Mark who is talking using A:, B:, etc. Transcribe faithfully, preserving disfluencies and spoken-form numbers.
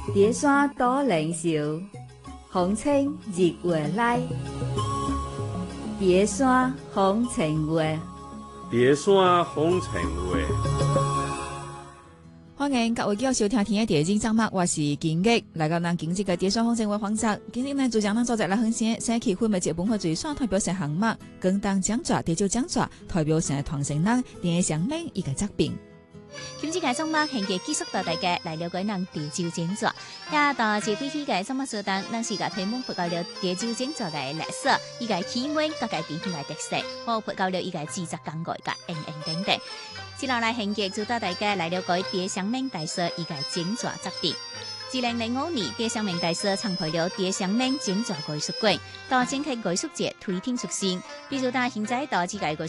A: 蝶山多靈秀，風清日月來。蝶山風情話，
B: 蝶山風情話。
C: 歡迎各位繼續收聽天嘅第二節目，我是金吉，來到咱今日嘅蝶山風情話環節。今日呢就將咱做隻來分享，社區分別節本會最爽代表性項目，更當講座、地招講座代表性嘅傳承人，蝶上面一個作品。
D: 今次嘅節目係嘅繼續帶大家來了解咱地招講座，也到這幾期嘅節目所當，咱是個題目覆蓋了地招講座嘅歷史、伊個起源、各界典型嘅特色，包括覆蓋了伊個製作工藝嘅等等等等。接落來係嘅就帶大家來了解蝶上面大師伊個講座作品。二零零五年，蝶上面大師創辦了蝶上面講座藝術館，到展開藝術節推天出現，比如到現在到這個藝術